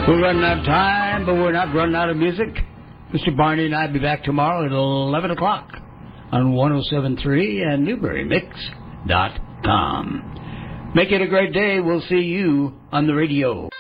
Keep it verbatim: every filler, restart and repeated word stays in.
We're running out of time, but we're not running out of music. Mister Barney and I will be back tomorrow at eleven o'clock on one oh seven point three and Newbury Mix dot com. Make it a great day. We'll see you on the radio.